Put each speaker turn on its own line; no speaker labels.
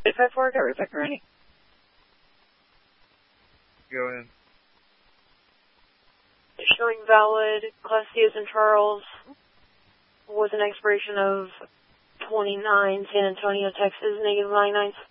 854, got Rebecca ready.
Go in.
Showing valid, Class C as in Charles, with an expiration of 29, San Antonio, Texas, -99.